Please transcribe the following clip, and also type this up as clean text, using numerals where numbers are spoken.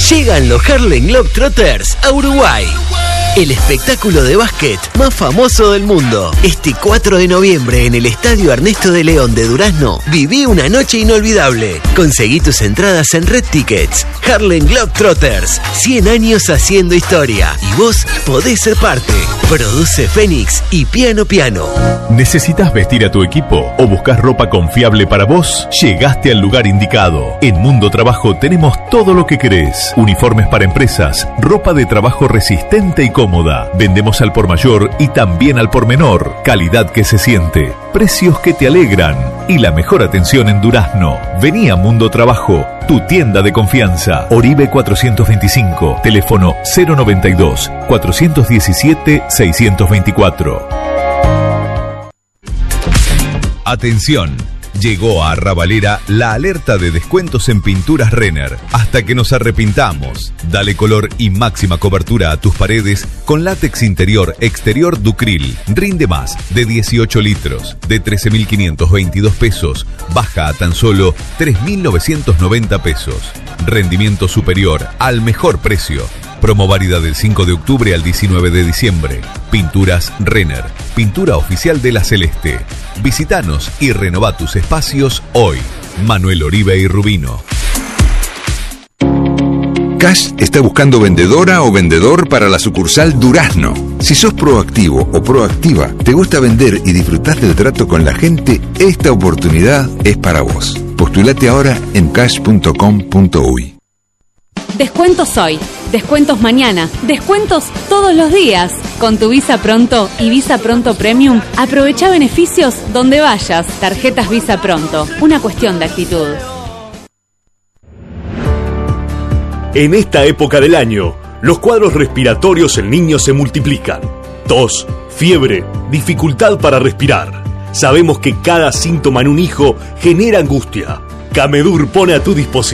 Llegan los Harlem Globetrotters a Uruguay. El espectáculo de básquet más famoso del mundo. Este 4 de noviembre en el Estadio Ernesto de León de Durazno, viví una noche inolvidable. Conseguí tus entradas en Red Tickets. Harlem Globetrotters, 100 años haciendo historia. Y vos podés ser parte. Produce Fénix y Piano Piano. ¿Necesitas vestir a tu equipo o buscas ropa confiable para vos? Llegaste al lugar indicado. En Mundo Trabajo tenemos todo lo que querés. Uniformes para empresas, ropa de trabajo resistente y cómoda. Vendemos al por mayor y también al por menor. Calidad que se siente, precios que te alegran y la mejor atención en Durazno. Vení a Mundo Trabajo, tu tienda de confianza. Oribe 425, teléfono 092 417 624. Atención. Llegó a Arrabalera la alerta de descuentos en pinturas Renner. Hasta que nos arrepintamos. Dale color y máxima cobertura a tus paredes con látex interior exterior Ducril. Rinde más, de 18 litros, de 13.522 pesos. Baja a tan solo 3.990 pesos. Rendimiento superior al mejor precio. Promo válida del 5 de octubre al 19 de diciembre. Pinturas Renner, pintura oficial de La Celeste. Visítanos y renová tus espacios hoy. Manuel Oribe y Rubino. Cash está buscando vendedora o vendedor para la sucursal Durazno. Si sos proactivo o proactiva, te gusta vender y disfrutás del trato con la gente, esta oportunidad es para vos. Postulate ahora en cash.com.uy. Descuentos hoy, descuentos mañana, descuentos todos los días. Con tu Visa Pronto y Visa Pronto Premium, aprovecha beneficios donde vayas. Tarjetas Visa Pronto, una cuestión de actitud. En esta época del año, los cuadros respiratorios en niños se multiplican. Tos, fiebre, dificultad para respirar. Sabemos que cada síntoma en un hijo genera angustia. Camedur pone a tu disposición